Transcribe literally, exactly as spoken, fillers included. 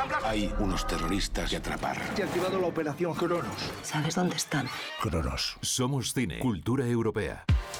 Hay unos terroristas que atrapar. Se ha activado la operación Cronos. ¿Sabes dónde están? Cronos. Somos cine, cultura europea.